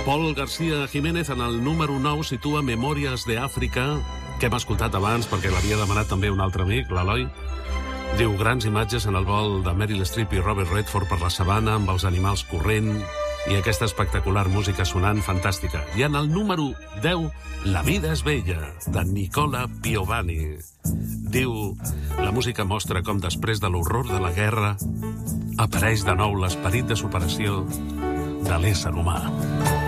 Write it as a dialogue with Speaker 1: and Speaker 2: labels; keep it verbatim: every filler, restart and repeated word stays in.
Speaker 1: Paul García Jiménez en el número nou situa Memòries d'Àfrica, que hem escoltat abans perquè l'havia demanat també un altre amic, l'Eloi. Diu, grans imatges en el vol de Meryl Streep i Robert Redford per la sabana, amb els animals corrent, i aquesta espectacular música sonant fantàstica. I en el número deu, La vida és bella, de Nicola Piovani. Diu, la música mostra com després de l'horror de la guerra apareix de nou l'esperit de superació de l'ésser humà.